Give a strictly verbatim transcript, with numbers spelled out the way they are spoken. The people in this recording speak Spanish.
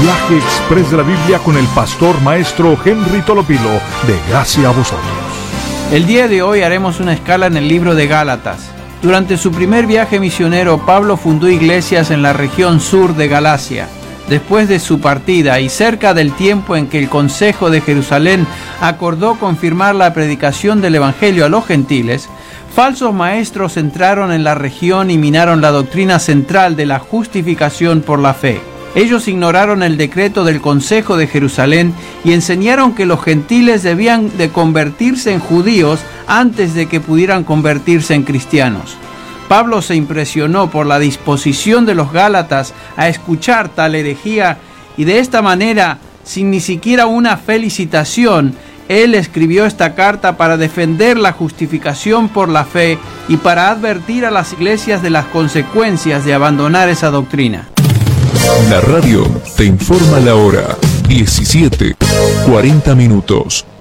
Viaje Express de la Biblia con el pastor maestro Henry Tolopilo, de Gracia a Vosotros. El día de hoy haremos una escala en el libro de Gálatas. Durante su primer viaje misionero, Pablo fundó iglesias en la región sur de Galacia. Después de su partida y cerca del tiempo en que el Consejo de Jerusalén acordó confirmar la predicación del Evangelio a los gentiles, falsos maestros entraron en la región y minaron la doctrina central de la justificación por la fe. Ellos ignoraron el decreto del Consejo de Jerusalén y enseñaron que los gentiles debían de convertirse en judíos antes de que pudieran convertirse en cristianos. Pablo se impresionó por la disposición de los gálatas a escuchar tal herejía y de esta manera, sin ni siquiera una felicitación, él escribió esta carta para defender la justificación por la fe y para advertir a las iglesias de las consecuencias de abandonar esa doctrina. La radio te informa la hora, diecisiete, cuarenta minutos.